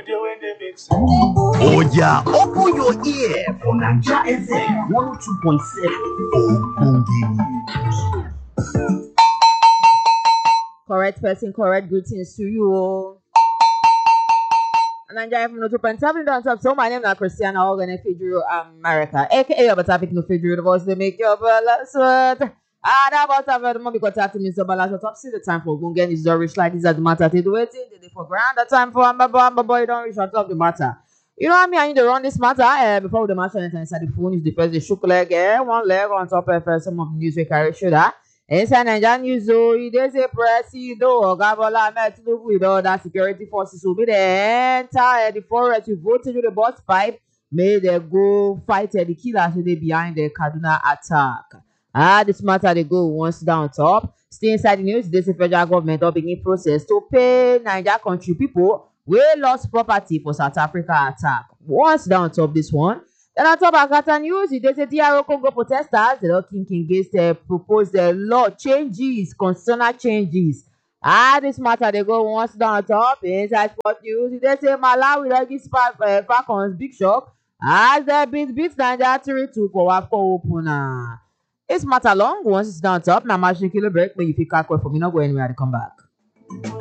Oh yeah, open your ear for Naija FM 102.7. Correct person, correct greetings to you. And I'm from the 2.7 down top. So my name is Christiana Organ Fidro America, aka Abatapic no Fidro, the voice they make your balance sweat. And about the moment because after Mr. Balance top, see the time for Gungan is the rich like this at the matter. They do waiting, they for grand the time for my boy, don't reach out of the matter. You know what I mean? I need to run this matter before the matter enter inside the phone is the first the shook leg, one leg on top of some of the news we carry shoulder. Inside Nigerian news, so they say Presido Gabola met with other security forces will be the entire the forest to vote through the bus pipe. May they go fight the killers who they behind the Kaduna attack. This matter they go once down top. Stay inside the news. This is federal government or begin process to pay Niger country people we lost property for South Africa attack. Once down top this one. Then on top of Akata news, they say DRO Congo protesters, the looking against proposed law changes, constitutional changes. This matter they go once down top. Inside sport news, they say Malawi register Falcons big shock as they beat Nigeria 3-2 for WAFCON opener. This matter long once it's down top. Now, machine kilo break, but if you can't call for me, not go anywhere to come back.